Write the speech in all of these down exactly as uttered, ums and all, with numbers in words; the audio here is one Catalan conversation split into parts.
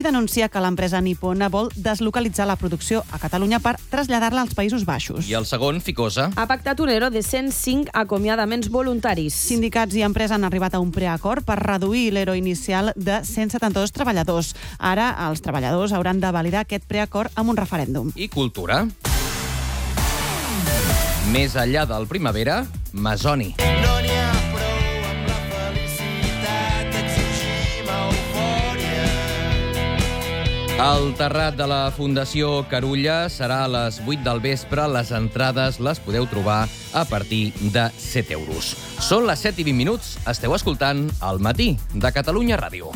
denuncia que l'empresa nipona vol deslocalitzar la producció a Catalunya per traslladar-la als Països Baixos. I el segon, Ficosa. Ha pactat un ero de cent cinc acomiadaments voluntaris. Sindicats i empresa han arribat a un preacord per reduir l'ero inicial de cent setanta-dos treballadors. Ara els treballadors hauran de validar aquest preacord amb un referèndum. I cultura. Més enllà del primavera, Masoni. No n'hi ha prou amb la felicitat, exigim eufòria. El terrat de la Fundació Carulla serà a les vuit del vespre. Les entrades les podeu trobar a partir de set euros. Són les set i vint minuts. Esteu escoltant El matí de Catalunya Ràdio.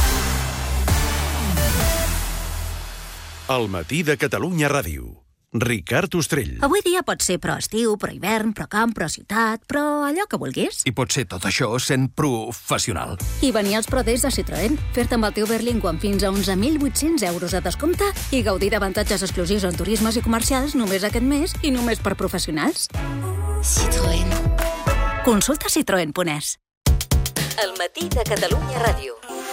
El matí de Catalunya Ràdio. Ricard Ostrell. Avui dia pot ser pro estiu, pro hivern, pro camp, pro ciutat, però allò que vulguis. I pot ser tot això sent professional. I venir als Pro Days de Citroën, fer-te amb el teu Berlingo amb fins a onze mil vuit-cents euros de descompte i gaudir d'avantatges exclusius en turismes i comercials només aquest mes i només per professionals. Citroën. Consulta citroen punt es. El matí de Catalunya Ràdio.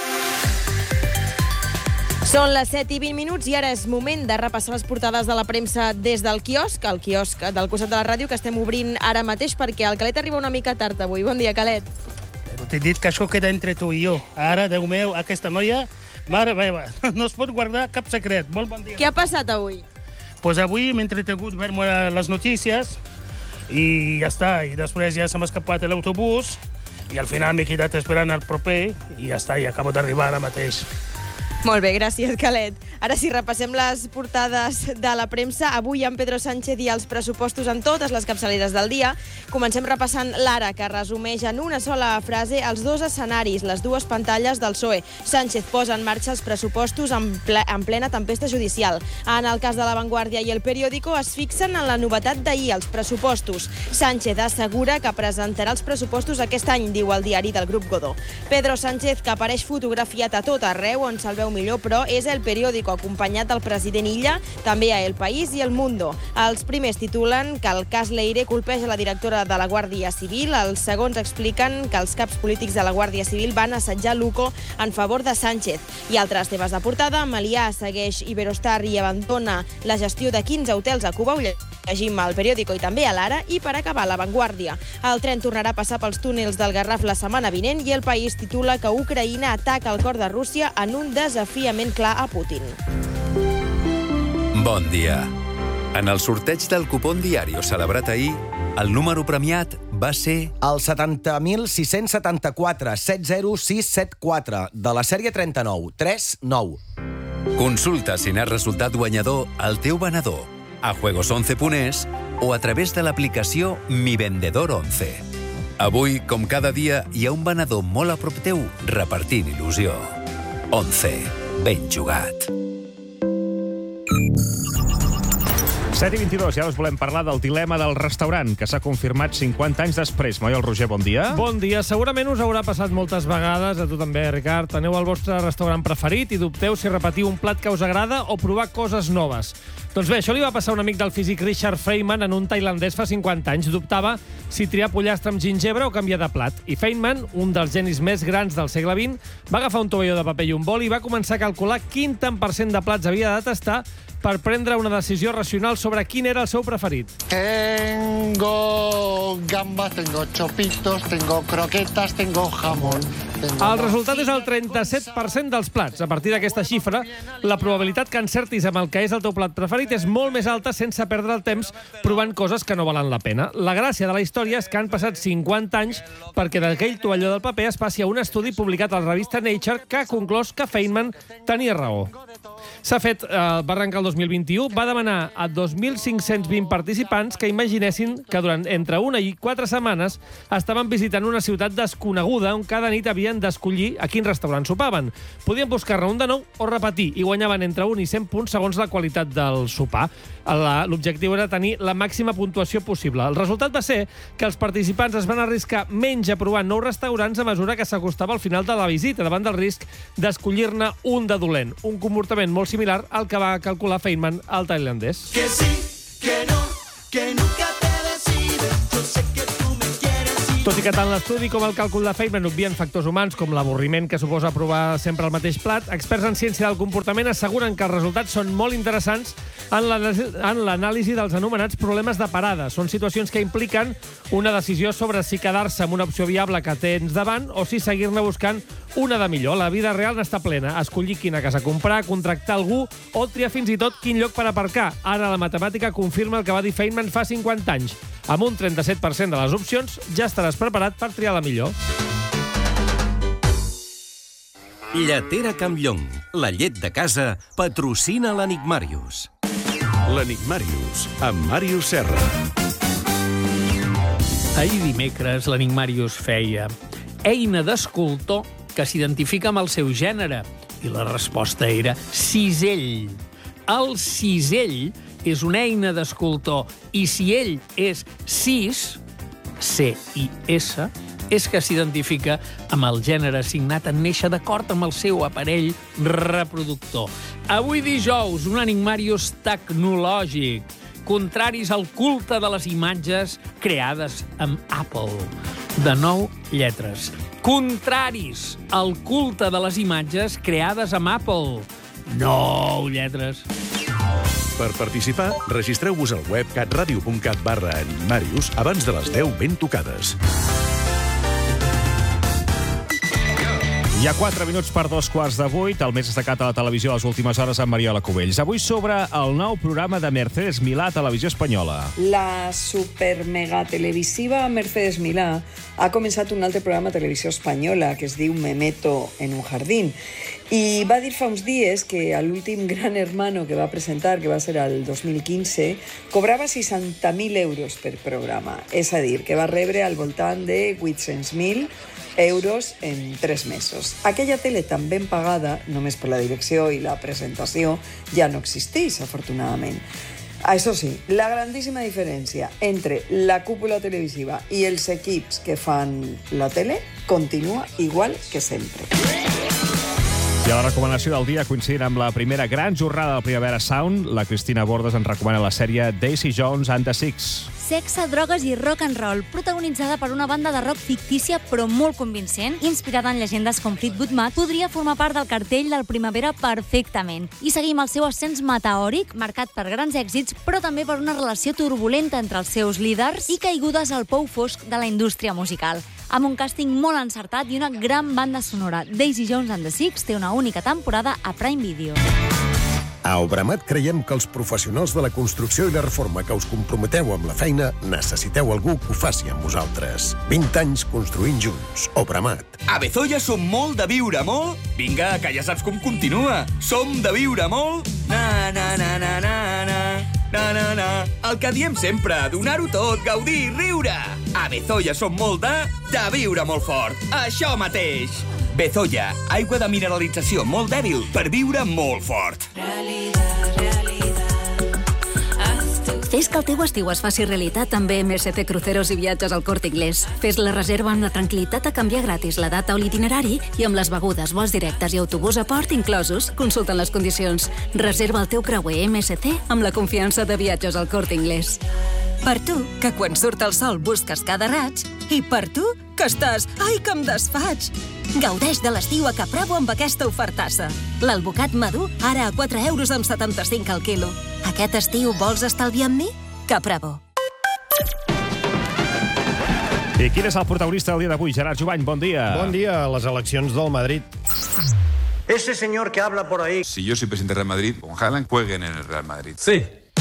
Són les set i vint minuts i ara és moment de repassar les portades de la premsa des del quiosc, el quiosc del costat de la ràdio, que estem obrint ara mateix perquè el Calet arriba una mica tard avui. Bon dia, Calet. T'he dit que això queda entre tu i jo. Ara, Déu meu, aquesta noia, mare meva, no es pot guardar cap secret. Molt bon dia. Què ha passat avui? Pues avui m'he entretingut veure les notícies i ja està. I després ja se m'ha escapat l'autobús i al final m'he quedat esperant el proper i ja està, i acabo d'arribar ara mateix. Molt bé, gràcies, Calet. Ara sí, repassem les portades de la premsa. Avui en Pedro Sánchez i els pressupostos en totes les capçaleres del dia. Comencem repassant l'Ara, que resumeix en una sola frase els dos escenaris, les dues pantalles del P S O E. Sánchez posa en marxa els pressupostos en, ple, en plena tempesta judicial. En el cas de La Vanguardia i El Periódico es fixen en la novetat d'ahir, els pressupostos. Sánchez assegura que presentarà els pressupostos aquest any, diu el diari del Grup Godó. Pedro Sánchez, que apareix fotografiat a tot arreu on se'l veu millor, però és El Periódico, acompanyat del president Illa, també a El País i El Mundo. Els primers titulen que el cas Leire colpeja la directora de la Guàrdia Civil, els segons expliquen que els caps polítics de la Guàrdia Civil van assetjar Luco en favor de Sánchez. I altres temes de portada, Melià segueix Iberostar i abandona la gestió de quinze hotels a Cuba, ho llegim al Periódico i també a l'Ara, i per acabar La Vanguardia. El tren tornarà a passar pels túnels del Garraf la setmana vinent i El País titula que Ucraïna ataca el cor de Rússia en un desafiament clar a Putin. Bon dia. En el sorteig del cupón diari celebrat ahir, el número premiat va ser el setanta mil sis-cents setanta-quatre set zero sis set quatre de la sèrie trenta-nou tres nou. Consulta si n'has resultat guanyador al teu venedor, a juegos once punt es o a través de l'aplicació Mi Vendedor once. Avui, com cada dia, hi ha un venedor molt a prop teu repartint il·lusió. once. Ben jugat. set i vint-i-dos, ja us volem parlar del dilema del restaurant, que s'ha confirmat cinquanta anys després. Moi, el Roger, bon dia. Bon dia. Segurament us haurà passat moltes vegades, a tu també, Ricard. Aneu al vostre restaurant preferit i dubteu si repetiu un plat que us agrada o provar coses noves. Doncs bé, això li va passar a un amic del físic Richard Feynman en un tailandès fa cinquanta anys. Dubtava si triar pollastre amb gingebre o canviar de plat. I Feynman, un dels genis més grans del segle vint, va agafar un tovalló de paper i un bol i va començar a calcular quin tant per cent de plats havia de tastar per prendre una decisió racional sobre quin era el seu preferit. Tengo gambas, tengo chopitos, tengo croquetas, tengo jamón. Tengo el resultat és el trenta-set per cent dels plats. A partir d'aquesta xifra, la probabilitat que encertis amb el que és el teu plat preferit és molt més alta sense perdre el temps provant coses que no valen la pena. La gràcia de la història és que han passat cinquanta anys perquè d'aquell tovalló del paper es passi a un estudi publicat a la revista Nature que ha conclòs que Feynman tenia raó. S'ha fet, eh, va arrencar el dos mil vint-i-u, va demanar a dos mil cinc-cents vint participants que imaginessin que durant entre una i quatre setmanes estaven visitant una ciutat desconeguda on cada nit havien d'escollir a quin restaurant sopaven. Podien buscar-ne un de nou o repetir i guanyaven entre un i cent punts segons la qualitat del sopar. L'objectiu era tenir la màxima puntuació possible. El resultat va ser que els participants es van arriscar menys a provar nous restaurants a mesura que s'acostava al final de la visita, davant del risc d'escollir-ne un de dolent. Un comportament molt similar al que va calcular Feynman al tailandès. Que sí, que no, que nunca te decides. Yo sé que tú me quieres y Tot i que tant l'estudi com el càlcul de Feynman obvien factors humans com l'avorriment que suposa provar sempre el mateix plat, experts en ciència del comportament asseguren que els resultats són molt interessants en l'anàlisi dels anomenats problemes de parada. Són situacions que impliquen una decisió sobre si quedar-se amb una opció viable que tens davant o si seguir-ne buscant una de millor. La vida real n'està plena. Escollir quina casa comprar, contractar algú o triar fins i tot quin lloc per aparcar. Ara la matemàtica confirma el que va dir Feynman fa cinquanta anys. Amb un trenta-set per cent de les opcions ja estaràs preparat per triar la millor. Lletera Campllong, la llet de casa, patrocina l'Enigmàrius. L'Enigmàrius, amb Màrius Serra. Ahir dimecres l'Enigmàrius feia eina d'escultor que s'identifica amb el seu gènere. I la resposta era cisell. El cisell és una eina d'escultor i si ell és cis, C I S, és que s'identifica amb el gènere assignat en néixer d'acord amb el seu aparell reproductor. Avui dijous, un Enigmàrius tecnològic, contraris al culte de les imatges creades amb Apple. De nou lletres. Contraris al culte de les imatges creades amb Apple. Nou lletres. Per participar, registreu-vos al web catradio punt cat barra Enigmàrius abans de les deu ben tocades. Hi ha quatre minuts per dos quarts de vuit, el més destacat a la televisió a les últimes hores amb Mariola Cubells. Avui sobre el nou programa de Mercedes Milà a Televisió Espanyola. La supermega televisiva Mercedes Milà ha començat un altre programa a Televisió Espanyola que es diu Me meto en un jardín. I va dir fa uns dies que l'últim Gran Hermano que va presentar, que va ser el dos mil quinze, cobrava seixanta mil euros per programa. És a dir, que va rebre al voltant de vuit-cents mil euros en tres mesos. Aquella tele tan ben pagada, només per la direcció i la presentació, ja no existeix, afortunadament. Això sí, la grandíssima diferència entre la cúpula televisiva i els equips que fan la tele continua igual que sempre. I a la recomanació del dia, coincidint amb la primera gran jornada del Primavera Sound, la Cristina Bordes ens recomana la sèrie Daisy Jones and the Six. Sexe, drogues i rock and roll, protagonitzada per una banda de rock fictícia però molt convincent, inspirada en llegendes com Fleetwood Mac, podria formar part del cartell del Primavera perfectament. I seguim el seu ascens meteòric, marcat per grans èxits, però també per una relació turbulenta entre els seus líders i caigudes al pou fosc de la indústria musical. Amb un càsting molt encertat i una gran banda sonora, Daisy Jones and the Six té una única temporada a Prime Video. A Obramat creiem que els professionals de la construcció i la reforma que us comprometeu amb la feina necessiteu algú que ho faci amb vosaltres. vint anys construint junts. Obramat. A Bezoya som molt de viure molt? Vinga, que ja saps com continua. Som de viure molt? Na, na, na, na, na, na. Na, na, na. El que diem sempre, donar-ho tot, gaudir, riure. A Bezoya som molt de... de viure molt fort. Això mateix. Bezoya, aigua de mineralització molt dèbil per viure molt fort. Fes que el teu estiu es faci realitat amb B M S T Cruceros i Viatges al Corte Inglés. Fes la reserva amb la tranquil·litat de canviar gratis la data o l'itinerari i amb les begudes, vols directes i autobús a port inclosos. Consulta les condicions. Reserva el teu creuer M S T amb la confiança de Viatges al Corte Inglés. Per tu, que quan surt el sol busques cada raig, i per tu, que estàs... Ai, que em desfaig! Gaudeix de l'estiu a Capravo amb aquesta ofertassa. L'alvocat madur, ara a quatre euros amb setanta-cinc al quilo. Aquest estiu vols estalviar amb mi? Capravo. I quin és el protagonista del dia d'avui? Gerard Jubany, bon dia. Bon dia. Les eleccions del Madrid. Ese señor que habla por ahí. Si yo soy presidente del Real Madrid, con Haaland jueguen en el Real Madrid. Sí.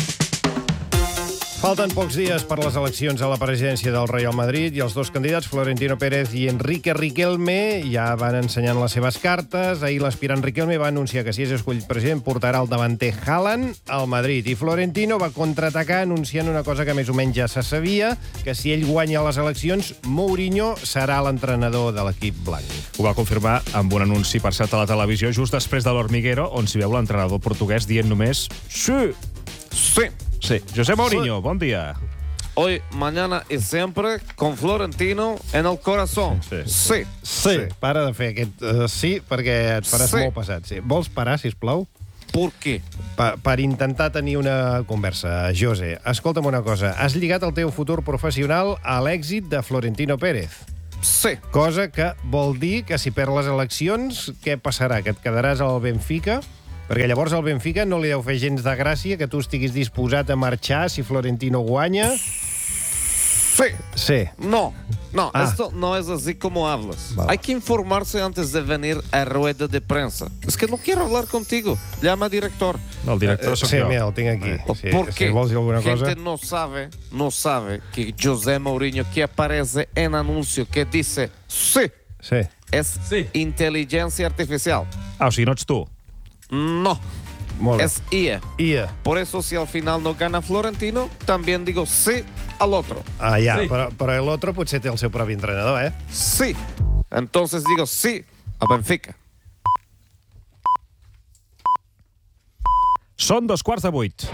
Falten pocs dies per les eleccions a la presidència del Real Madrid i els dos candidats, Florentino Pérez i Enrique Riquelme, ja van ensenyant les seves cartes. Ahir l'aspirant Riquelme va anunciar que si és escollit president portarà el davanter Haaland al Madrid. I Florentino va contraatacar anunciant una cosa que més o menys ja se sabia, que si ell guanya les eleccions, Mourinho serà l'entrenador de l'equip blanc. Ho va confirmar amb un anunci, per cert, a la televisió, just després de l'Hormiguero, on s'hi veu l'entrenador portuguès dient només sí, sí. Sí, José Mourinho, bon dia. Hoy, mañana y siempre con Florentino en el corazón. Sí. Sí. Sí. sí. Para de fer aquest uh, sí, perquè et faràs sí. molt passat. Sí. Vols parar, sisplau? ¿Por qué? Per, per intentar tenir una conversa. José, escolta'm una cosa. Has lligat el teu futur professional a l'èxit de Florentino Pérez. Sí. Cosa que vol dir que si perd les eleccions, què passarà? Que et quedaràs al Benfica? Perquè llavors al Benfica no li deu fer gens de gràcia que tu estiguis disposat a marxar si Florentino guanya. Sí. Sí. No, no, Ah. esto no es así como hablas. Vale. Hay que informarse antes de venir a rueda de prensa. Es que no quiero hablar contigo. Llama al director. No, el director Eh, sóc sí, jo. mira, el tinc aquí. Sí, ¿Por si qué? vols dir alguna Gente cosa... no sabe, no sabe que José Mourinho, que aparece en anuncio que dice sí, sí. es inteligencia artificial. Ah, o sigui, no ets tu. No. Molt bé. Es I A. I A. Por eso, si al final no gana Florentino, también digo sí al otro. Ah, ja, Sí. però, però l'altre potser té el seu propi entrenador, eh? Sí. Entonces digo sí a Benfica. Són dos quarts de vuit.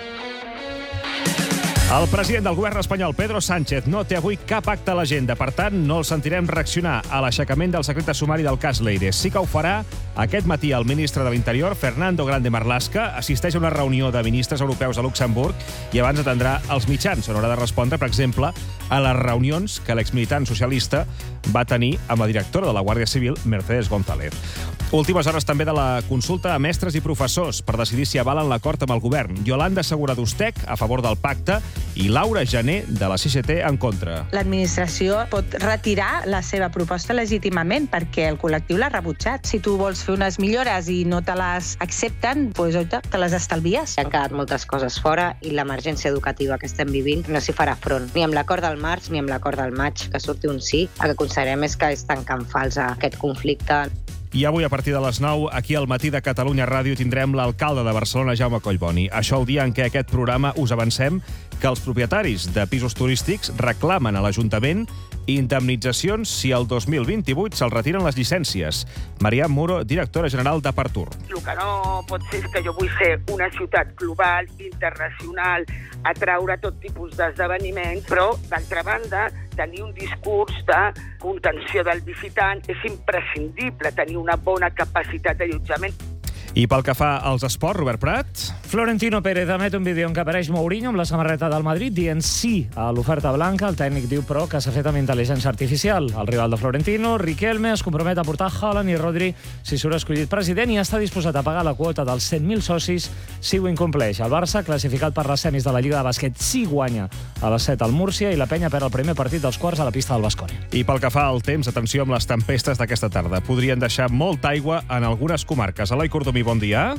El president del govern espanyol, Pedro Sánchez, no té avui cap acte a l'agenda. Per tant, no el sentirem reaccionar a l'aixecament del secret de sumari del cas Leire. Sí que ho farà aquest matí el ministre de l'Interior, Fernando Grande Marlaska, assisteix a una reunió de ministres europeus a Luxemburg i abans atendrà els mitjans, on haurà de respondre, per exemple, a les reunions que l'exmilitant socialista va tenir amb la directora de la Guàrdia Civil, Mercedes González. Últimes hores també de la consulta a mestres i professors per decidir si avalen l'acord amb el govern. Yolanda Segura d'Ustec, a favor del pacte, i Laura Jané, de la C G T, en contra. L'administració pot retirar la seva proposta legítimament perquè el col·lectiu l'ha rebutjat. Si tu vols fer unes millores i no te les accepten, doncs, oita, te les estalvies. Han quedat moltes coses fora i l'emergència educativa que estem vivint no s'hi farà front. Ni amb l'acord del març ni amb l'acord del maig, que surti un sí. El que considerem és que és tancant fals aquest conflicte. I avui, a partir de les nou, aquí al Matí de Catalunya Ràdio, tindrem l'alcalde de Barcelona, Jaume Collboni. Això el dia en què aquest programa us avancem que els propietaris de pisos turístics reclamen a l'Ajuntament indemnitzacions si el dos mil vint-i-vuit se'ls retiren les llicències. Mariam Muro, directora general de Partur. El que no pot ser és que jo vull ser una ciutat global, internacional, atraure tot tipus d'esdeveniments, però, d'altra banda, tenir un discurs de contenció del visitant és imprescindible, tenir una bona capacitat d'allotjament. I pel que fa als esports, Robert Prat. Florentino Pérez emet un vídeo en què apareix Mourinho amb la samarreta del Madrid dient sí a l'oferta blanca. El tècnic diu, però, que s'ha fet amb intel·ligència artificial. El rival de Florentino, Riquelme, es compromet a portar Haaland i Rodri si surt escollit president i està disposat a pagar la quota dels cent mil socis si ho incompleix. El Barça, classificat per les semis de la Lliga de Bàsquet, sí guanya a les set al Múrcia i la penya perd el primer partit dels quarts a la pista del Baskonia. I pel que fa al temps, atenció amb les tempestes d'aquesta tarda. Podrien deixar molta aigua en algunes comarques. Eloi Cordomí, bon dia.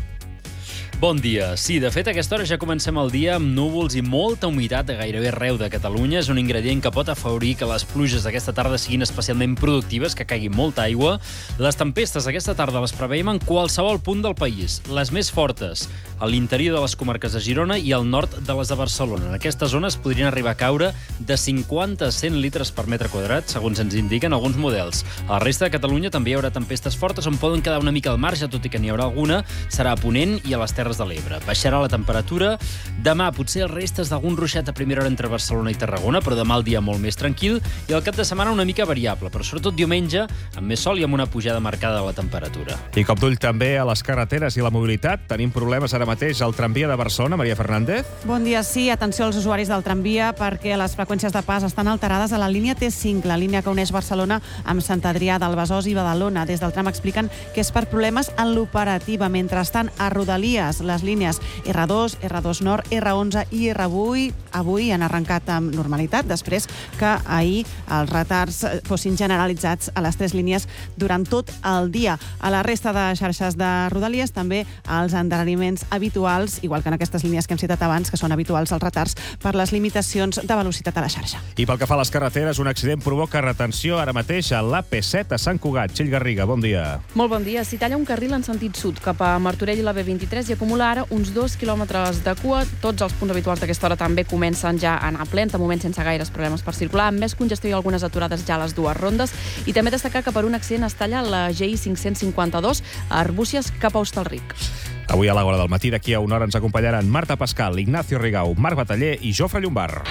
Bon dia. Sí, de fet, a aquesta hora ja comencem el dia amb núvols i molta humitat a gairebé arreu de Catalunya. És un ingredient que pot afavorir que les pluges d'aquesta tarda siguin especialment productives, que caigui molta aigua. Les tempestes aquesta tarda les preveiem en qualsevol punt del país. Les més fortes a l'interior de les comarques de Girona i al nord de les de Barcelona. En aquestes zones podrien arribar a caure de cinquanta a cent litres per metre quadrat, segons ens indiquen alguns models. A la resta de Catalunya també hi haurà tempestes fortes on poden quedar una mica al marge, tot i que n'hi haurà alguna. Serà a Ponent i a les Terres de l'Ebre. Baixarà la temperatura. Demà potser els restes d'algun ruixat a primera hora entre Barcelona i Tarragona, però demà el dia molt més tranquil i el cap de setmana una mica variable, però sobretot diumenge amb més sol i amb una pujada marcada de la temperatura. I cop d'ull també a les carreteres i la mobilitat. Tenim problemes ara mateix al tramvia de Barcelona. Maria Fernández. Bon dia, sí. Atenció als usuaris del tramvia perquè les freqüències de pas estan alterades a la línia T cinc, la línia que uneix Barcelona amb Sant Adrià del Besòs i Badalona. Des del tram expliquen que és per problemes en l'operativa. Mentrestant, a Rodalies, les línies R dos, R dos Nord, R onze i R vuit avui han arrencat amb normalitat després que ahir els retards fossin generalitzats a les tres línies durant tot el dia. A la resta de xarxes de Rodalies també els endarreriments habituals, igual que en aquestes línies que hem citat abans, que són habituals els retards per les limitacions de velocitat a la xarxa. I pel que fa a les carreteres, un accident provoca retenció ara mateix a l'A P set a Sant Cugat. Txell Garriga, bon dia. Molt bon dia. S'hi talla un carril en sentit sud cap a Martorell i la B vint-i-tres i acumula ara uns dos quilòmetres de cua. Tots els punts habituals d'aquesta hora també comencen ja a anar plens, de moment sense gaires problemes per circular, amb més congestió i algunes aturades ja a les dues rondes. I també destacar que per un accident es talla la G I cinc-cents cinquanta-dos a Arbúcies cap a Hostalric. Avui a l'hora del matí, d'aquí a una hora, ens acompanyaran Marta Pascal, Ignacio Rigau, Marc Bataller i Jofre Llombard.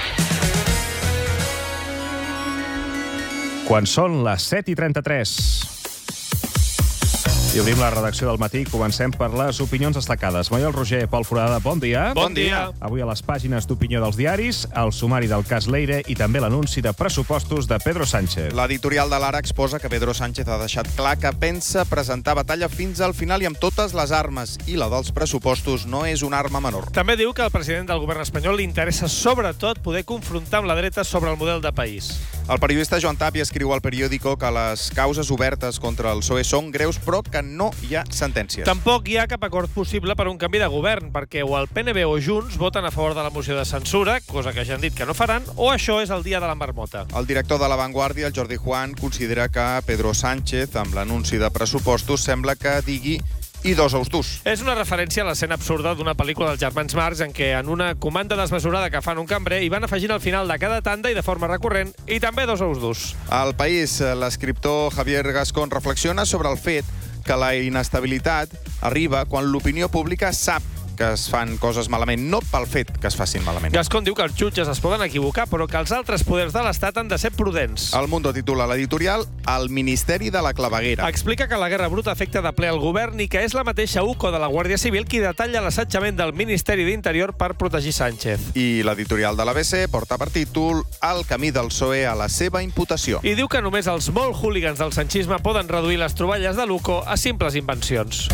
Quan són les set i trenta-tres. I obrim la redacció del matí. Comencem per les opinions destacades. Maiol Roger, Pol Forada, bon dia. Bon dia. Avui a les pàgines d'opinió dels diaris, el sumari del cas Leire i també l'anunci de pressupostos de Pedro Sánchez. L'editorial de l'Ara exposa que Pedro Sánchez ha deixat clar que pensa presentar batalla fins al final i amb totes les armes, i la dels pressupostos no és una arma menor. També diu que al president del govern espanyol li interessa sobretot poder confrontar amb la dreta sobre el model de país. El periodista Joan Tàpia escriu al periòdico que les causes obertes contra el P S O E són greus, però que no hi ha sentències. Tampoc hi ha cap acord possible per un canvi de govern, perquè o el P N B o Junts voten a favor de la moció de censura, cosa que ja han dit que no faran, o això és el dia de la marmota. El director de La Vanguardia, el Jordi Juan, considera que Pedro Sánchez, amb l'anunci de pressupostos, sembla que digui i dos ous durs. És una referència a l'escena absurda d'una pel·lícula dels germans Marx en què en una comanda desmesurada que fan un cambrer hi van afegint al final de cada tanda i de forma recurrent i també dos ous durs. Al País, l'escriptor Javier Gascón reflexiona sobre el fet que la inestabilitat arriba quan l'opinió pública sap que es fan coses malament, no pel fet que es facin malament. Gascón diu que els jutges es poden equivocar, però que els altres poders de l'Estat han de ser prudents. El Mundo titula l'editorial El Ministeri de la Claveguera. Explica que la guerra bruta afecta de ple al govern i que és la mateixa U C O de la Guàrdia Civil qui detalla l'assetjament del Ministeri d'Interior per protegir Sánchez. I l'editorial de l'A B C porta per títol El camí del P S O E a la seva imputació. I diu que només els molt hooligans del sanchisme poden reduir les troballes de l'U C O a simples invencions.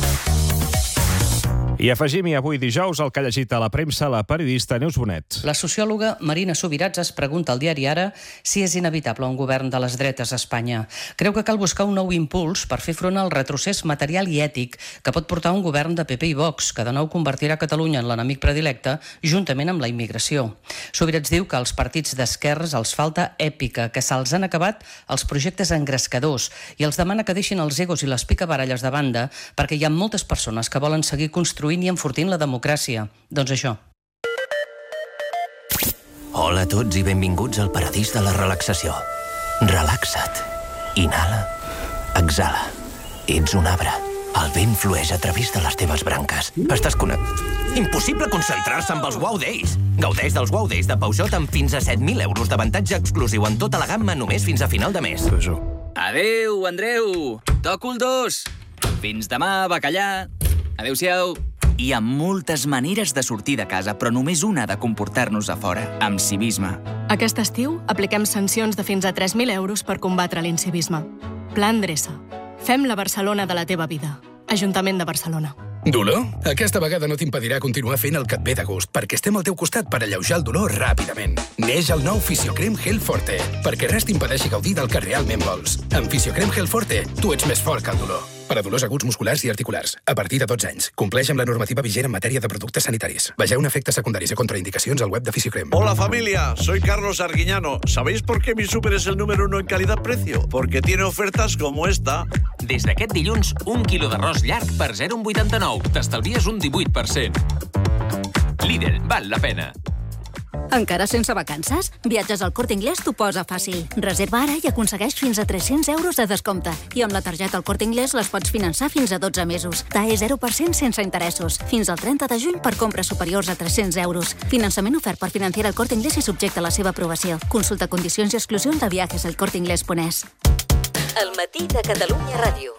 I afegim-hi avui dijous el que ha llegit a la premsa la periodista Neus Bonet. La sociòloga Marina Subirats es pregunta al diari Ara si és inevitable un govern de les dretes a Espanya. Creu que cal buscar un nou impuls per fer front al retrocés material i ètic que pot portar un govern de P P i Vox, que de nou convertirà Catalunya en l'enemic predilecte juntament amb la immigració. Subirats diu que als partits d'esquerres els falta èpica, que se'ls han acabat els projectes engrescadors i els demana que deixin els egos i les picabaralles de banda perquè hi ha moltes persones que volen seguir construint i enfortint la democràcia. Doncs això. Hola a tots i benvinguts al paradís de la relaxació. Relaxa't. Inhala. Exhala. Ets un arbre. El vent flueix a través de les teves branques. Estàs connectat. Impossible concentrar-se amb els Wow Days. Gaudeix dels Wow Days de Peugeot amb fins a set mil euros d'avantatge exclusiu en tota la gamma només fins a final de mes. Adéu, Andreu. Toco el dos. Fins demà, bacallà. Adéu-siau. Hi ha moltes maneres de sortir de casa, però només una de comportar-nos a fora, amb civisme. Aquest estiu apliquem sancions de fins a tres mil euros per combatre l'incivisme. Plan Dreça. Fem la Barcelona de la teva vida. Ajuntament de Barcelona. Dolor? Aquesta vegada no t'impedirà continuar fent el que et ve de gust, perquè estem al teu costat per alleujar el dolor ràpidament. Neix el nou Fisiocrem Gel Forte, perquè res t'impedeixi gaudir del que realment vols. Amb Fisiocrem Gel Forte, tu ets més fort que el dolor. Per a dolors aguts musculars i articulars. A partir de dotze anys. Compleix amb la normativa vigent en matèria de productes sanitaris. Vegeu efectes secundaris i contraindicacions al web de Fisiocrem. Hola familia, soy Carlos Arguiñano. ¿Sabéis por qué mi súper es el número uno en calidad-precio? Porque tiene ofertas como esta. Des d'aquest dilluns, un quilo d'arròs llarg per zero coma vuitanta-nou. T'estalvies un divuit per cent. Lidl, val la pena. Encara sense vacances? Viatges al Corte Inglés t'ho posa fàcil. Reserva ara i aconsegueix fins a tres-cents euros de descompte. I amb la targeta al Corte Inglés les pots finançar fins a dotze mesos. T A E zero per cent sense interessos. Fins al trenta de juny per compres superiors a tres-cents euros. Finançament ofert per Financiera al Corte Inglés i subjecte a la seva aprovació. Consulta condicions i exclusions a viajes al corte inglés punt es. El matí de Catalunya Ràdio.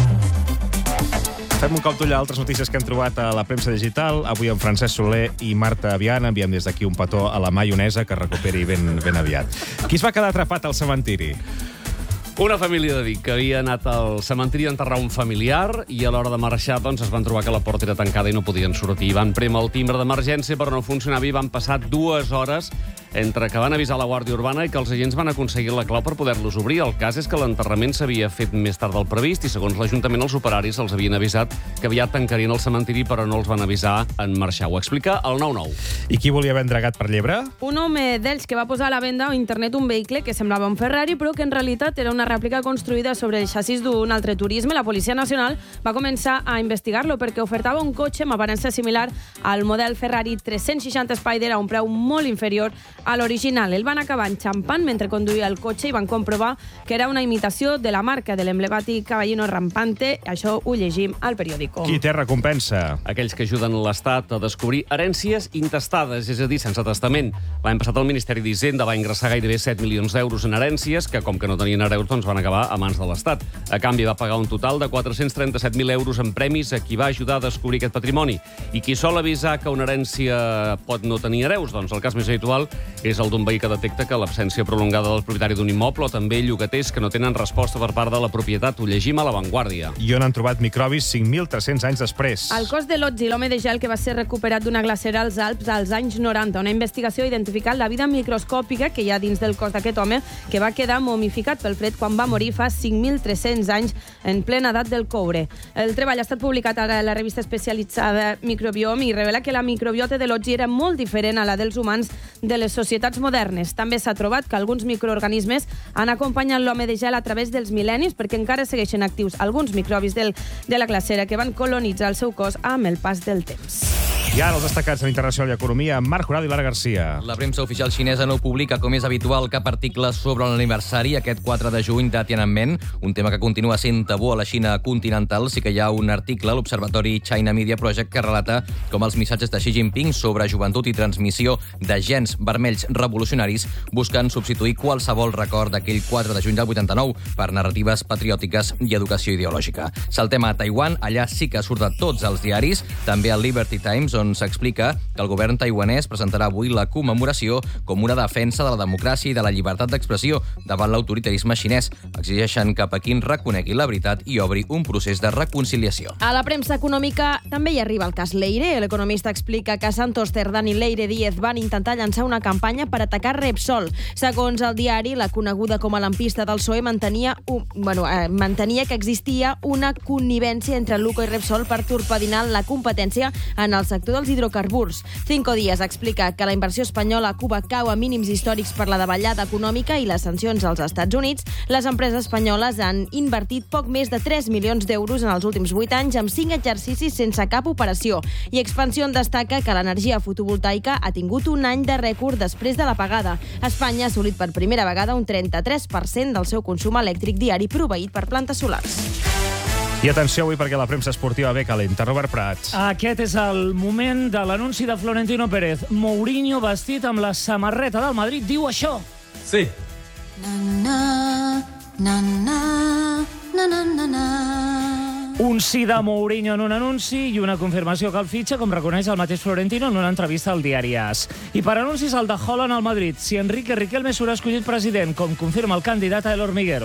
Fem un cop d'ull a altres notícies que hem trobat a la premsa digital. Avui amb Francesc Soler i Marta Avian enviem des d'aquí un petó a la maionesa que recuperi ben, ben aviat. Qui es va quedar atrapat al cementiri? Una família de Vic que havia anat al cementiri a enterrar un familiar i a l'hora de marxar doncs, es van trobar que la porta era tancada i no podien sortir. Van prémer el timbre d'emergència però no funcionava i van passar dues hores entre que van avisar la Guàrdia Urbana i que els agents van aconseguir la clau per poder-los obrir. El cas és que l'enterrament s'havia fet més tard del previst i, segons l'Ajuntament, els operaris els havien avisat que aviat tancarien el cementiri, però no els van avisar en marxar. Ho explica el nou nou. I qui volia vendre gat per llebre? Un home d'ells que va posar a la venda a internet un vehicle que semblava un Ferrari, però que en realitat era una rèplica construïda sobre el xassís d'un altre turisme. La Policia Nacional va començar a investigar-lo perquè ofertava un cotxe amb aparença similar al model Ferrari tres-cents seixanta Spider a un preu molt inferior a l'original. El van acabar enxampant mentre conduïa el cotxe i van comprovar que era una imitació de la marca de l'emblemàtic Caballino Rampante. Això ho llegim al periòdico. Qui té recompensa? Aquells que ajuden l'Estat a descobrir herències intestades, és a dir, sense testament. L'any passat el Ministeri d'Hisenda va ingressar gairebé set milions d'euros en herències que, com que no tenien hereus, doncs van acabar a mans de l'Estat. A canvi, va pagar un total de quatre-cents trenta-set mil euros en premis a qui va ajudar a descobrir aquest patrimoni. I qui sol avisar que una herència pot no tenir hereus? Doncs el cas més habitual és el d'un veí que detecta que l'absència prolongada del propietari d'un immoble o també llogaters que no tenen resposta per part de la propietat. Ho llegim a La Vanguardia. I on han trobat microbis cinc mil tres-cents anys després. El cos de Lotzi, l'home de gel que va ser recuperat d'una glacera als Alps als anys noranta. Una investigació ha identificat la vida microscòpica que hi ha dins del cos d'aquest home que va quedar momificat pel fred quan va morir fa cinc mil tres-cents anys en plena edat del coure. El treball ha estat publicat ara a la revista especialitzada Microbiome i revela que la microbiota de Lotzi era molt diferent a la dels humans de les societats modernes. També s'ha trobat que alguns microorganismes han acompanyat l'home de gel a través dels mil·lennis perquè encara segueixen actius alguns microbis del, de la glacera que van colonitzar el seu cos amb el pas del temps. I ara els destacats en Internacional i Economia, Marc Jurado i Lara Garcia. La premsa oficial xinesa no publica, com és habitual, cap article sobre l'aniversari aquest quatre de juny de Tiananmen, un tema que continua sent tabú a la Xina continental. Sí que hi ha un article a l'Observatori China Media Project que relata com els missatges de Xi Jinping sobre joventut i transmissió de gens vermells revolucionaris busquen substituir qualsevol record d'aquell quatre de juny del vuitanta-nou per narratives patriòtiques i educació ideològica. Saltem a Taiwan, allà sí que surt a tots els diaris, també al Liberty Times, on s'explica que el govern taiwanès presentarà avui la commemoració com una defensa de la democràcia i de la llibertat d'expressió davant l'autoritarisme xinès. Exigeixen que Pequín reconegui la veritat i obri un procés de reconciliació. A la premsa econòmica també hi arriba el cas Leire. L'economista explica que Santos Cerdán i Leire Díez van intentar llançar una campanya per atacar Repsol. Segons el diari, la coneguda com a lampista del P S O E mantenia, un, bueno, eh, mantenia que existia una connivència entre Luco i Repsol per torpedinar la competència en el sector dels hidrocarburs. Cinco Días explica que la inversió espanyola a Cuba cau a mínims històrics per la davallada econòmica i les sancions als Estats Units. Les empreses espanyoles han invertit poc més de tres milions d'euros en els últims vuit anys amb cinc exercicis sense cap operació. I Expansió destaca que l'energia fotovoltaica ha tingut un any de rècord després de l'apagada. Espanya ha assolit per primera vegada un trenta-tres per cent del seu consum elèctric diari proveït per plantes solars. I atenció avui perquè la premsa esportiva ve calenta. Robert Prats. Aquest és el moment de l'anunci de Florentino Pérez. Mourinho, vestit amb la samarreta del Madrid, diu això. Sí. Na, na, na, na, na, na, na, na. Un sí de Mourinho en un anunci i una confirmació que el fitxa, com reconeix el mateix Florentino en una entrevista al diari AS. I per anuncis el de Haaland al Madrid. Si Enrique Riquelme serà escollit president, com confirma el candidat a El Hormiguero.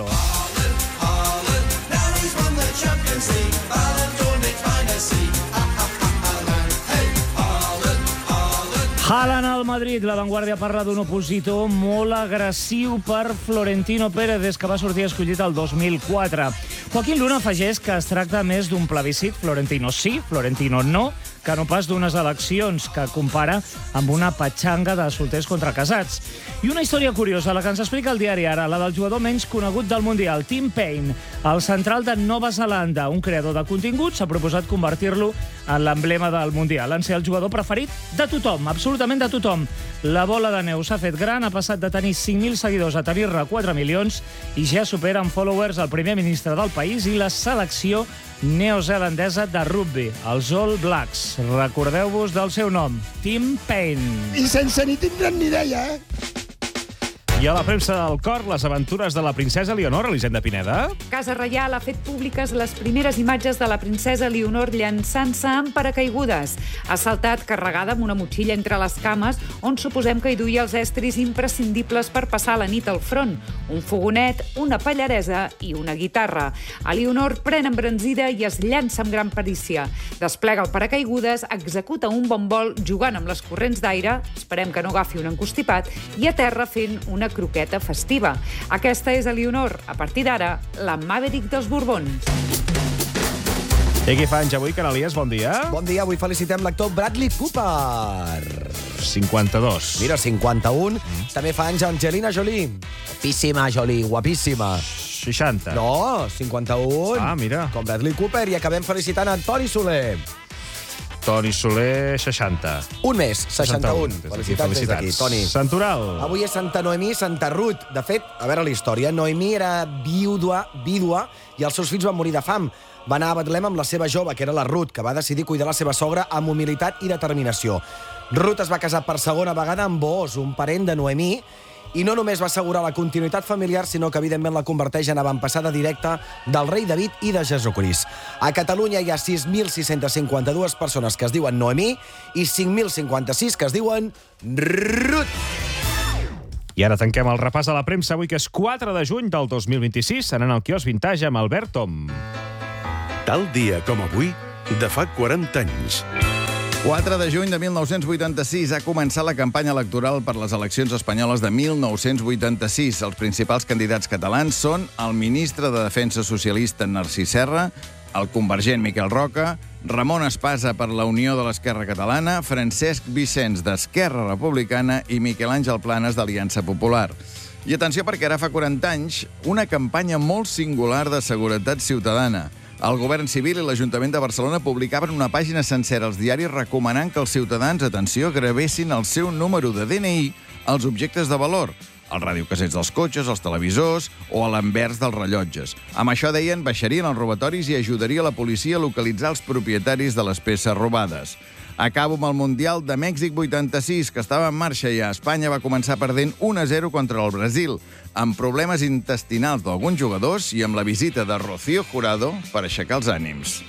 Haaland al Madrid. La Vanguardia parla d'un opositor molt agressiu per Florentino Pérez des que va sortir escollit el dos mil quatre. Joaquín Luna afegeix que es tracta més d'un plebiscit Florentino sí, Florentino no, que no pas d'unes eleccions, que compara amb una patxanga de solters contra casats. I una història curiosa, la que ens explica el diari Ara, la del jugador menys conegut del Mundial, Tim Payne, el central de Nova Zelanda, un creador de contingut, s'ha proposat convertir-lo en l'emblema del Mundial, en ser el jugador preferit de tothom, absolutament de tothom. La bola de neu s'ha fet gran, ha passat de tenir cinc mil seguidors a tenir-ne quatre milions i ja supera en followers el primer ministre del país i la selecció neozelandesa de rugby, els All Blacks. Recordeu-vos del seu nom, Tim Payne. I sense ni tindran ni idea, eh? I a la premsa del cor, les aventures de la princesa Leonor, Elisenda Pineda. Casa Reial ha fet públiques les primeres imatges de la princesa Leonor llançant-se amb paracaigudes. Ha saltat carregada amb una motxilla entre les cames, on suposem que hi duia els estris imprescindibles per passar la nit al front. Un fogonet, una pallaresa i una guitarra. A Leonor pren embranzida i es llança amb gran perícia. Desplega el paracaigudes, executa un bon vol jugant amb les corrents d'aire, esperem que no agafi un encostipat, i a terra fent una croqueta festiva. Aquesta és a Leonor, a partir d'ara, la Maverick dels Borbons. I qui fa anys avui, Canalies? Bon dia. Bon dia, avui felicitem l'actor Bradley Cooper. cinquanta-dos. Mira, cinquanta-un. Mm. També fa anys Angelina Jolie. Guapíssima, Jolie, guapíssima. seixanta. No, cinquanta-un. Ah, mira. Com Bradley Cooper. I acabem felicitant a Toni Soler. Toni Soler, seixanta. Un més, seixanta-un. Des d'aquí, Felicitats des d'aquí, Toni. Santoral. Avui és Santa Noemí, Santa Ruth. De fet, a veure la història, Noemí era vídua, vídua i els seus fills van morir de fam. Va anar a Betlem amb la seva jove, que era la Ruth, que va decidir cuidar la seva sogra amb humilitat i determinació. Ruth es va casar per segona vegada amb Booz, un parent de Noemí, i no només va assegurar la continuïtat familiar, sinó que, evidentment, la converteix en avantpassada directa del rei David i de Jesucrist. A Catalunya hi ha sis mil sis-centes cinquanta-dues persones que es diuen Noemí i cinc mil cinquanta-sis que es diuen Ruth. I ara tanquem el repàs de la premsa avui, que és quatre de juny del dos mil vint-i-sis, anant al quiosc Vintage amb Albert Tom. Tal dia com avui, de fa quaranta anys. quatre de juny de mil nou-cents vuitanta-sis ha començat la campanya electoral per les eleccions espanyoles de mil nou-cents vuitanta-sis. Els principals candidats catalans són el ministre de Defensa socialista Narcís Serra, el convergent Miquel Roca, Ramon Espasa per la Unió de l'Esquerra Catalana, Francesc Vicenç d'Esquerra Republicana i Miquel Àngel Planes d'Aliança Popular. I atenció, perquè ara fa quaranta anys, una campanya molt singular de seguretat ciutadana. El Govern Civil i l'Ajuntament de Barcelona publicaven una pàgina sencera als diaris recomanant que els ciutadans, atenció, gravessin el seu número de D N I als objectes de valor, els radiocassets dels cotxes, els televisors o a l'anvers dels rellotges. Amb això, deien, baixarien els robatoris i ajudaria la policia a localitzar els propietaris de les peces robades. Acabo amb el Mundial de Mèxic vuitanta-sis, que estava en marxa i a Espanya va començar perdent un a zero contra el Brasil, amb problemes intestinals d'alguns jugadors i amb la visita de Rocío Jurado per aixecar els ànims.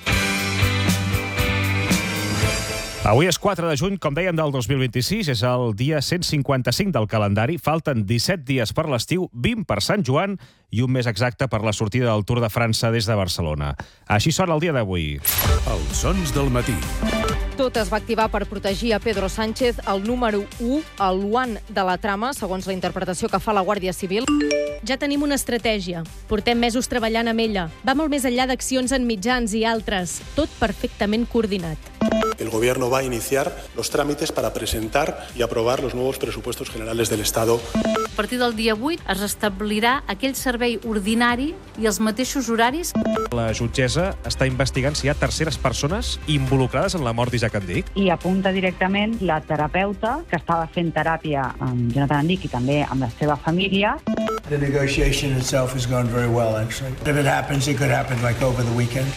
Avui és quatre de juny, com dèiem, del dos mil vint-i-sis. És el dia cent cinquanta-cinc del calendari. Falten disset dies per l'estiu, vint per Sant Joan i un mes exacte per la sortida del Tour de França des de Barcelona. Així sona el dia d'avui. Els sons del matí. Tot es va activar per protegir a Pedro Sánchez, el número u, el one de la trama, segons la interpretació que fa la Guàrdia Civil. Ja tenim una estratègia. Portem mesos treballant amb ella. Va molt més enllà d'accions en mitjans i altres. Tot perfectament coordinat. El Gobierno va a iniciar los trámites para presentar y aprobar los nuevos presupuestos generales del Estado. A partir del dia vuit es restablirà aquell servei ordinari i els mateixos horaris. La jutgessa està investigant si hi ha terceres persones involucrades en la mort d'Isaac Andic. I apunta directament la terapeuta que estava fent teràpia amb Jonathan Andic i també amb la seva família. The negotiation itself has gone very well, actually. If it happens, it could happen like over the weekend.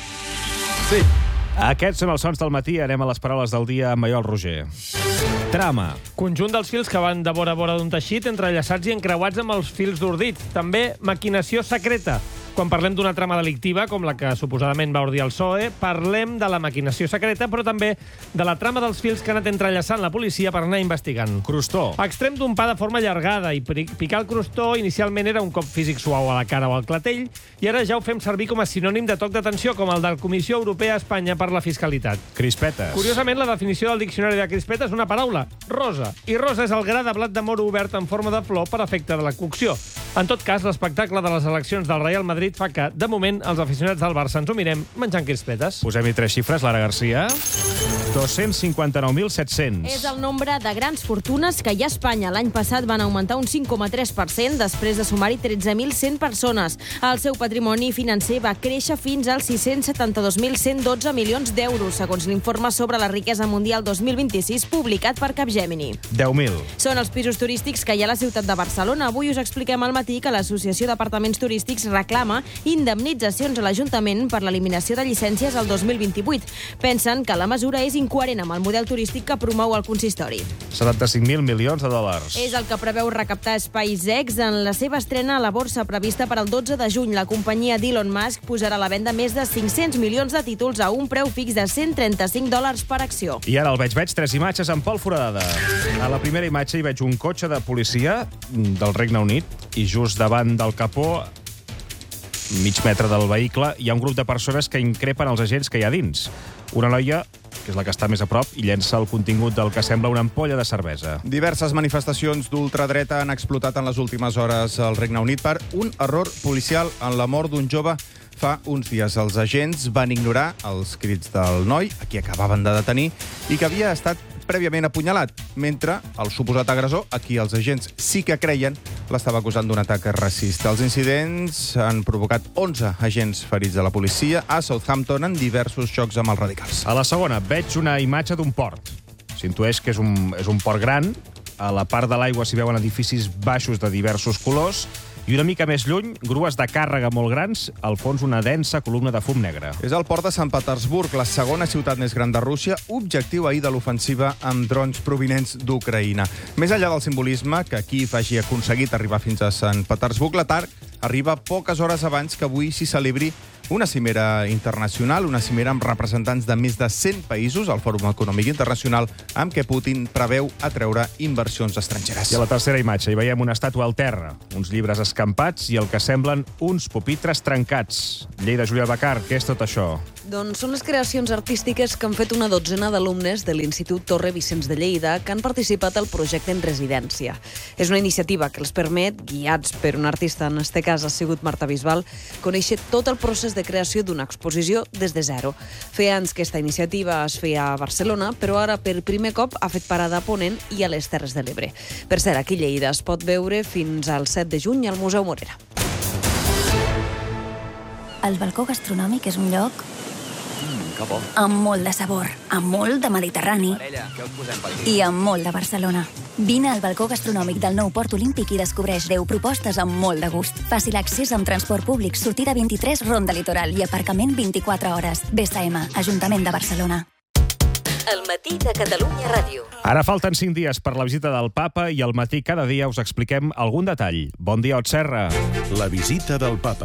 Sí. Aquests són els sons del matí. Anem a les paraules del dia amb Maiol Roger. Trama. Conjunt dels fils que van de vora a vora d'un teixit, entrellaçats i encreuats amb els fils d'ordit. També maquinació secreta. Quan parlem d'una trama delictiva, com la que suposadament va ordir el P S O E, parlem de la maquinació secreta, però també de la trama dels fils que ha anat entrellaçant la policia per anar investigant. Crostó. A extrem d'un pa de forma allargada, i picar el crostó inicialment era un cop físic suau a la cara o al clatell, i ara ja ho fem servir com a sinònim de toc d'atenció, com el de la Comissió Europea a Espanya per la Fiscalitat. Crispetes. Curiosament, la definició del diccionari de crispeta és una paraula, rosa, i rosa és el gra de blat de moro obert en forma de flor per efecte de la cocció. En tot cas, l'espectacle de les eleccions del Real Madrid fa que, de moment, els aficionats del Barça ens ho mirem menjant crispetes. Posem-hi tres xifres, Lara Garcia. dos-cents cinquanta-nou mil set-cents. És el nombre de grans fortunes que hi ha a Espanya. L'any passat van augmentar un cinc coma tres per cent després de sumar-hi tretze mil cent persones. El seu patrimoni financer va créixer fins als sis-cents setanta-dos mil cent dotze milions d'euros, segons l'informe sobre la riquesa mundial dos mil vint-i-sis publicat per Capgemini. deu mil. Són els pisos turístics que hi ha a la ciutat de Barcelona. Avui us expliquem al matí que l'Associació d'Apartaments Turístics reclama indemnitzacions a l'Ajuntament per l'eliminació de llicències el dos mil vint-i-vuit. Pensen que la mesura és incoherent amb el model turístic que promou el consistori. setanta-cinc mil milions de dòlars. És el que preveu recaptar SpaceX en la seva estrena a la borsa prevista per al dotze de juny. La companyia d'Elon Musk posarà a la venda més de cinc-cents milions de títols a un preu fix de cent trenta-cinc dòlars per acció. I ara el veig, veig tres imatges amb Pol Foradada. A la primera imatge hi veig un cotxe de policia del Regne Unit i just davant del capó, mig metre del vehicle, hi ha un grup de persones que increpen els agents que hi ha dins. Una noia, que és la que està més a prop, i llença el contingut del que sembla una ampolla de cervesa. Diverses manifestacions d'ultradreta han explotat en les últimes hores al Regne Unit per un error policial en la mort d'un jove fa uns dies. Els agents van ignorar els crits del noi, a qui acabaven de detenir, i que havia estat prèviament apunyalat, mentre el suposat agressor, a qui els agents sí que creien, l'estava acusant d'un atac racista. Els incidents han provocat onze agents ferits de la policia a Southampton en diversos xocs amb els radicals. A la segona, veig una imatge d'un port. S'intueix que és un, és un port gran. A la part de l'aigua s'hi veuen edificis baixos de diversos colors i una mica més lluny, grues de càrrega molt grans, al fons una densa columna de fum negre. És el port de Sant Petersburg, la segona ciutat més gran de Rússia, objectiu ahir de l'ofensiva amb drons provinents d'Ucraïna. Més enllà del simbolisme que Kíev hagi aconseguit arribar fins a Sant Petersburg, l'atac arriba poques hores abans que avui s'hi celebri una cimera internacional, una cimera amb representants de més de cent països, al Fòrum Econòmic Internacional, amb què Putin preveu atreure inversions estrangeres. I a la tercera imatge hi veiem una estàtua al terra, uns llibres escampats i el que semblen uns pupitres trencats. Lleida, Júlia Bacar, què és tot això? Doncs són les creacions artístiques que han fet una dotzena d'alumnes de l'Institut Torre Vicenç de Lleida que han participat al projecte en residència. És una iniciativa que els permet, guiats per un artista, en este cas ha sigut Marta Bisbal, conèixer tot el procés de creació d'una exposició des de zero. Feia anys que aquesta iniciativa es feia a Barcelona, però ara per primer cop ha fet parada a Ponent i a les Terres de l'Ebre. Per cert, aquí a Lleida es pot veure fins al set de juny al Museu Morera. El balcó gastronòmic és un lloc Mm, que bo. amb molt de sabor, amb molt de Mediterrani Parella, què us posem per aquí? i amb molt de Barcelona. Vine al balcó gastronòmic del nou Port Olímpic i descobreix deu propostes amb molt de gust. Fàcil accés amb transport públic, sortida vint-i-tres, Ronda Litoral i aparcament vint-i-quatre hores. B S M, Ajuntament de Barcelona. El matí de Catalunya Ràdio. Ara falten cinc dies per la visita del papa i al matí cada dia us expliquem algun detall. Bon dia, Ot Serra. La visita del papa.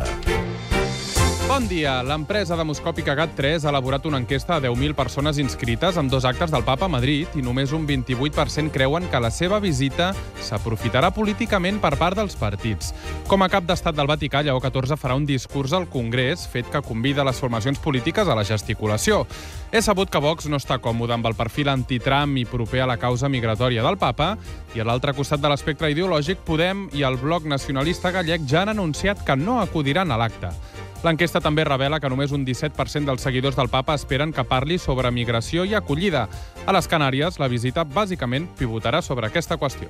Bon dia. L'empresa demoscòpica G A T tres ha elaborat una enquesta a deu mil persones inscrites amb dos actes del papa a Madrid i només un vint-i-vuit per cent creuen que la seva visita s'aprofitarà políticament per part dels partits. Com a cap d'estat del Vaticà, Lleó catorze farà un discurs al Congrés, fet que convida les formacions polítiques a la gesticulació. És sabut que Vox no està còmode amb el perfil anti-Trump i proper a la causa migratòria del papa, i a l'altre costat de l'espectre ideològic, Podem i el Bloc Nacionalista Gallec ja han anunciat que no acudiran a l'acte. L'enquesta també revela que només un disset per cent dels seguidors del papa esperen que parli sobre migració i acollida. A les Canàries, la visita bàsicament pivotarà sobre aquesta qüestió.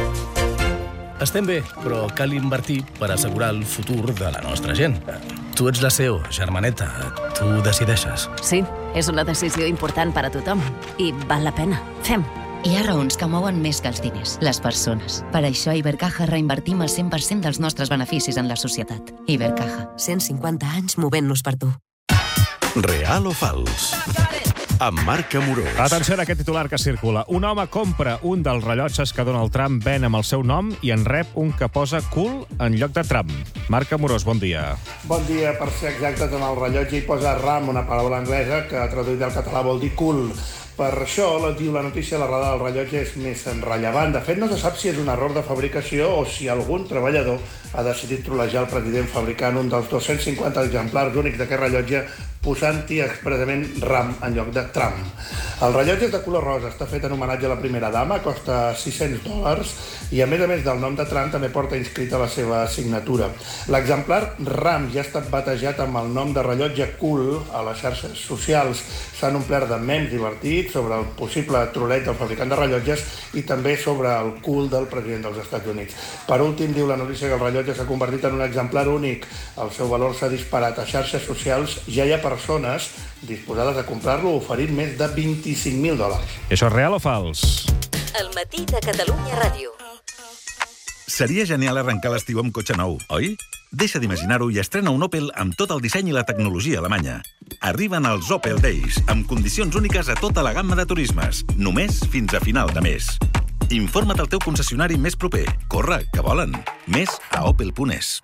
Estem bé, però cal invertir per assegurar el futur de la nostra gent. Tu ets la C E O, germaneta. Tu decideixes. Sí, és una decisió important per a tothom. I val la pena. Fem. Hi ha raons que mouen més que els diners, les persones. Per això a Ibercaja reinvertim el cent per cent dels nostres beneficis en la societat. Ibercaja. cent cinquanta anys movent-nos per tu. Real o fals? Amb Marc Amorós. Atenció a aquest titular que circula. Un home compra un dels rellotges que Donald Trump ven amb el seu nom i en rep un que posa cool en lloc de Trump. Marc Amorós, bon dia. Bon dia. Per ser exactes, en el rellotge hi posa RAM, una paraula anglesa que traduïda al català vol dir cool. Per això, la, diu la notícia, la roda del rellotge és més rellevant. De fet, no se sap si és un error de fabricació o si algun treballador ha decidit trolejar el president fabricant un dels dos-cents cinquanta exemplars únics d'aquest rellotge posant-hi expressament RAM en lloc de Trump. El rellotge és de color rosa, està fet en homenatge a la primera dama, costa sis-cents dòlars i a més a més del nom de Trump també porta inscrita la seva signatura. L'exemplar RAM ja ha estat batejat amb el nom de rellotge cool a les xarxes socials. S'han omplert de memes divertits sobre el possible troleig del fabricant de rellotges i també sobre el cool del president dels Estats Units. Per últim, diu la notícia que el rellotge s'ha convertit en un exemplar únic. El seu valor s'ha disparat a xarxes socials. Ja hi ha persones disposades a comprar-lo oferint més de vint-i-cinc mil dòlars. Això és real o fals? El matí de Catalunya Ràdio. Seria genial arrencar l'estiu amb cotxe nou, oi? Deixa d'imaginar-ho i estrena un Opel amb tot el disseny i la tecnologia alemanya. Arriben els Opel Days, amb condicions úniques a tota la gamma de turismes, només fins a final de mes. Informa't al teu concessionari més proper. Corre, que volen. Més a opel punt es.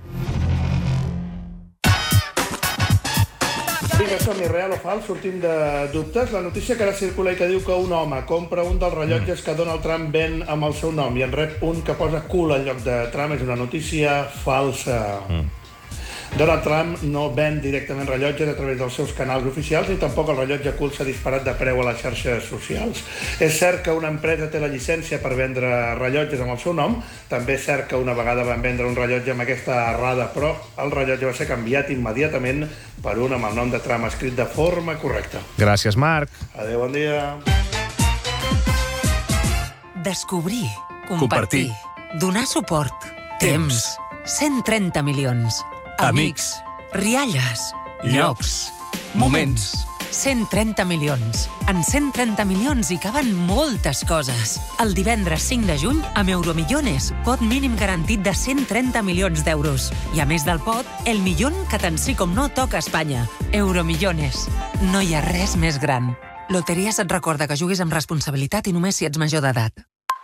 Vinga, som-hi, real o fals, sortim de dubtes. La notícia que ara circula i que diu que un home compra un dels rellotges que Donald Trump ven amb el seu nom i en rep un que posa cool en lloc de Trump és una notícia falsa. Mm. Donald Trump no ven directament rellotges a través dels seus canals oficials ni tampoc el rellotge cool s'ha disparat de preu a les xarxes socials. És cert que una empresa té la llicència per vendre rellotges amb el seu nom, també és cert que una vegada van vendre un rellotge amb aquesta errada, però el rellotge va ser canviat immediatament per un amb el nom de Trump escrit de forma correcta. Gràcies, Marc. Adéu, bon dia. Descobrir, compartir, donar suport, Temps. cent trenta milions. Amics. Rialles. Llocs. Moments. cent trenta milions. En cent trenta milions hi caben moltes coses. El divendres cinc de juny, amb Euromillones, pot mínim garantit de cent trenta milions d'euros. I a més del pot, el millón que tant sí com no toca a Espanya. Euromillones. No hi ha res més gran. Loteries et recorda que juguis amb responsabilitat i només si ets major d'edat.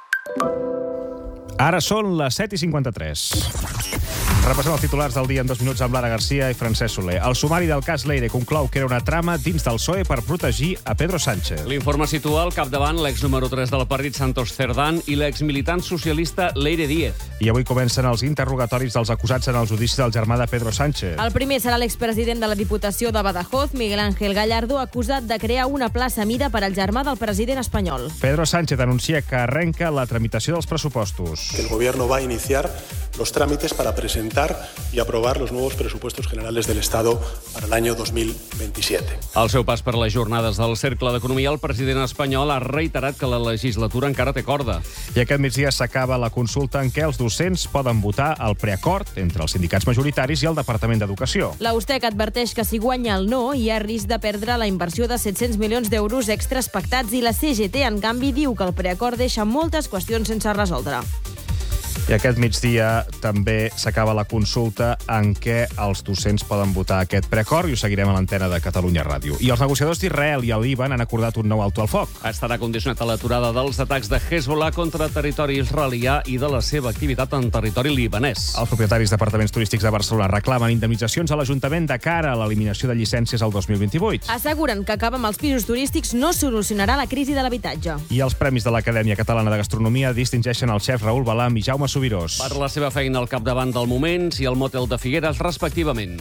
Ara són les set i cinquanta-tres. Repassem els titulars del dia en dos minuts amb Lara Garcia i Francesc Soler. El sumari del cas Leire conclou que era una trama dins del P S O E per protegir a Pedro Sánchez. L'informe situa al capdavant l'ex número tres del partit Santos Cerdán i l'ex militant socialista Leire Díez. I avui comencen els interrogatoris dels acusats en el judici del germà de Pedro Sánchez. El primer serà l'expresident de la Diputació de Badajoz, Miguel Ángel Gallardo, acusat de crear una plaça mida per al germà del president espanyol. Pedro Sánchez anuncia que arrenca la tramitació dels pressupostos. El gobierno va a iniciar los trámites para presentar y aprobar los nuevos presupuestos generales del Estado para el año dos mil veintisiete. Al seu pas per les jornades del Cercle d'Economia, el president espanyol ha reiterat que la legislatura encara té corda. I aquest migdia s'acaba la consulta en què els docents poden votar el preacord entre els sindicats majoritaris i el Departament d'Educació. La USTEC adverteix que si guanya el no hi ha risc de perdre la inversió de set-cents milions d'euros extras pactats i la C G T, en canvi, diu que el preacord deixa moltes qüestions sense resoldre. I aquest migdia també s'acaba la consulta en què els docents poden votar aquest preacord i ho seguirem a l'antena de Catalunya Ràdio. I els negociadors d'Israel i el Líban han acordat un nou alto al foc. Estarà condicionat a l'aturada dels atacs de Hezbollah contra territori israelià i de la seva activitat en territori libanès. Els propietaris d'apartaments turístics de Barcelona reclamen indemnitzacions a l'Ajuntament de cara a l'eliminació de llicències al dos mil vint-i-vuit. Asseguren que acabar amb els pisos turístics no solucionarà la crisi de l'habitatge. I els Premis de l'Acadèmia Catalana de Gastronomia distingeixen el xef Raül Balam i Jaume Subirós. Per la seva feina al capdavant del Moments i el Motel de Figueres, respectivament.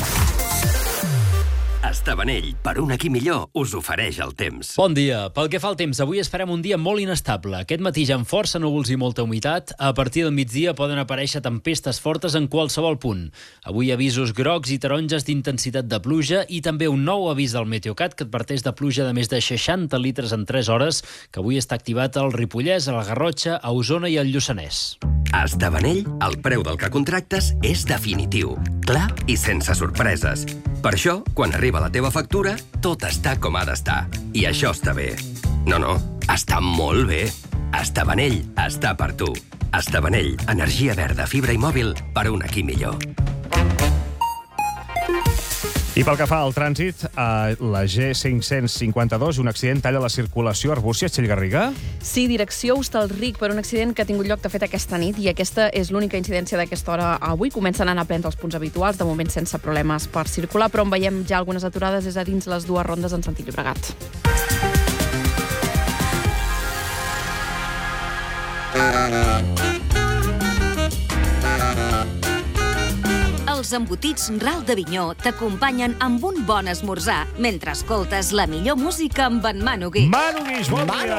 Estavanell, per un aquí millor, us ofereix el temps. Bon dia. Pel que fa al temps, avui esperem un dia molt inestable. Aquest matí ja amb força núvols i molta humitat. A partir del migdia poden aparèixer tempestes fortes en qualsevol punt. Avui avisos grocs i taronges d'intensitat de pluja i també un nou avís del Meteocat que adverteix de pluja de més de seixanta litres en tres hores, que avui està activat al Ripollès, a la Garrotxa, a Osona i al Lluçanès. A Estavanell, el preu del que contractes és definitiu, clar i sense sorpreses. Per això, quan arriba la teva factura, tot està com ha d'estar. I això està bé. No, no, està molt bé. Estavanell està per tu. Estavanell, energia verda, fibra i mòbil per un aquí millor. I pel que fa al trànsit, a la G cinc-cents cinquanta-dos, un accident talla la circulació a Arbúcies-Txellgarriga? Sí, direcció Hostalric, per un accident que ha tingut lloc de fet aquesta nit, i aquesta és l'única incidència d'aquesta hora avui. Comencen a anar plens els punts habituals, de moment sense problemes per circular, però on veiem ja algunes aturades és a dins les dues rondes en sentit Llobregat. Els embotits Ral d'Avinyó t'acompanyen amb un bon esmorzar mentre escoltes la millor música amb en Manu Guix. Manu Guix, bon dia!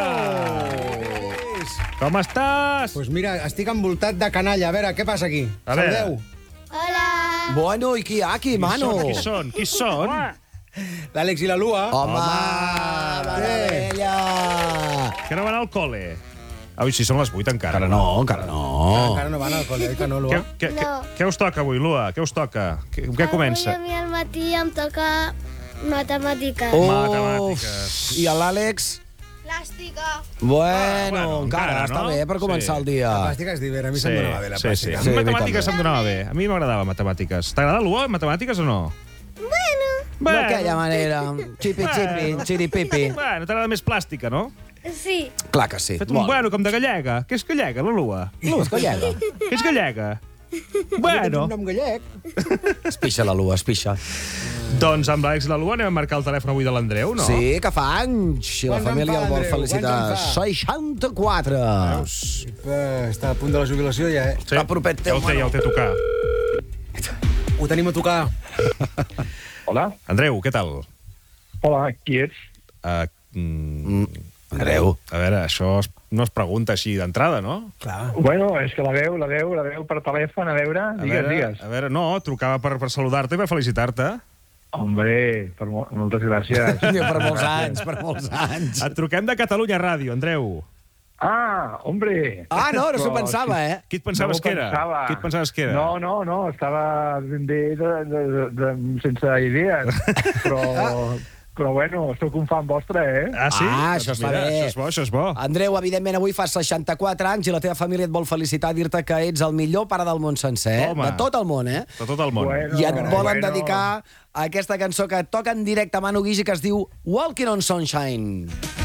Com estàs? Pues mira, estic envoltat de canalla. A veure, què passa aquí? A veure. Saludeu. Hola! Bueno, i qui hi ha aquí, Manu? Qui són? Qui són? L'Àlex i la Lua. Home! Home! Bella! Que no van al col·le. Ai, si són les vuit encara. Encara no, encara no. Encara no van al col·le, que no, Lua. Què, què, No. què, què us toca avui, Lua? Què us toca? Què, què comença? Avui a mi al matí em toca matemàtiques. Oh, Matemàtiques. I a l'Àlex? Plàstica. Bueno, Ah, bueno, encara, encara, està no? bé per començar Sí. el dia. La plàstica és d'hivern, a mi se'm donava bé la sí, sí. plàstica. A mi matemàtiques se'm donava bé. A mi m'agradava matemàtiques. T'agrada, Lua, matemàtiques o no? Bueno. D'aquella manera. Xipi-xipi, xiripipi. Bueno, t'agrada més plàstica, no? Sí. Clar que sí. Fet un bueno, com de gallega. Què és gallega, la Lua? Lua és gallega. Què és gallega? Bueno. Un nom gallec. Espixa la Lua, espixa. Doncs amb l'Àlex i la Lua anem a marcar el telèfon avui de l'Andreu, no? Sí, que fa anys. Si la Quants en família fa, el vol Andreu? felicitar. Quants en fa? seixanta-quatre. Veus? Està a punt de la jubilació ja, eh? Sí, Està propet ja teu, el té, ja el té a tocar. Ho tenim a tocar. Hola. Andreu, què tal? Hola, qui ets? Uh, mm, Andreu. A veure, això es, no es pregunta així d'entrada, no? Clar. Bueno, és que la veu, la veu, la veu per telèfon, a veure, A digues, veure, digues. A veure, no, trucava per, per saludar-te i per felicitar-te. Hombre, per mo moltes gràcies. Per molts anys, per molts anys. Et truquem de Catalunya Ràdio, Andreu. Ah, hombre. Ah, no, no s'ho Però pensava, sí. eh? Qui et pensaves No que era? pensava. Qui et pensaves que era? No, no, no, estava ben bé de, de, de, de, sense idees. Però, però bueno, sóc un fan vostre, eh? Ah, sí? Ah, Doncs això està mira, bé. Això és bo, això és bo. Andreu, evidentment, avui fas seixanta-quatre anys i la teva família et vol felicitar, dir-te que ets el millor pare del món sencer, eh? Home. De tot el món, eh? De tot el món. Bueno, I et volen bueno. dedicar a aquesta cançó que toca en directe a Manu Guix i que es diu Walking on Sunshine.